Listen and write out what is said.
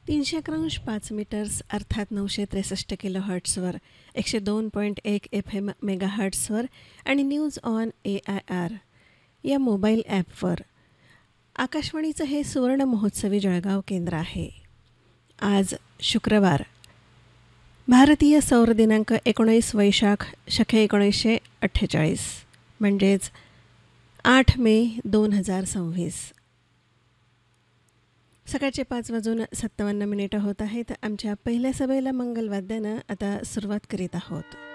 300°5 अर्थात 963 kilo हर्ट्सवर, 102.1 FM mega हर्ट्सवर आणि news on AIR या मोबाईल ॲपवर. आकाशवाणीचं हे सुवर्ण महोत्सवी जळगाव केंद्र आहे. आज शुक्रवार, भारतीय सौर दिनांक 19 वैशाख शके 1948 म्हणजेच 8 मे 2026. सकाळचे 5:57 होत आहेत. आमच्या पहिल्या सभेला मंगलवाद्यानं आता सुरुवात करीत आहोत.